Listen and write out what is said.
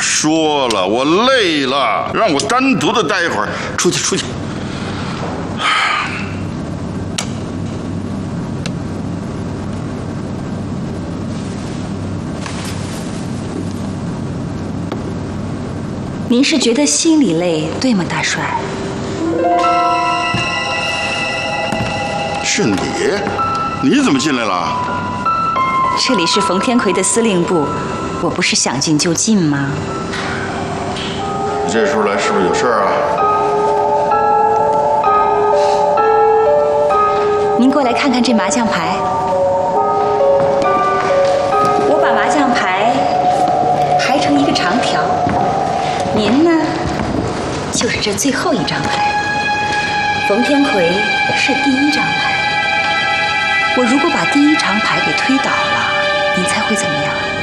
说了，我累了，让我单独的待一会儿，出去出去。 您是觉得心里累，对吗，大帅？ 是你？你怎么进来了？ 这里是冯天奎的司令部，我不是想进就进吗？ 你这时候来是不是有事啊？ 您过来看看这麻将牌，我把麻将牌排成一个长条，您呢，就是这最后一张牌。冯天奎是第一张牌，我如果把第一张牌给推倒了，您猜会怎么样？